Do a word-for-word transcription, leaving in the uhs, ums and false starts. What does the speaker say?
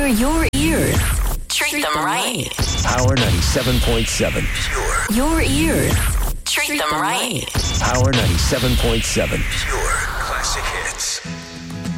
They're your ears. Treat them right. Power ninety-seven point seven. Pure. Your ears. Treat them right. Power ninety-seven point seven. Pure classic hits.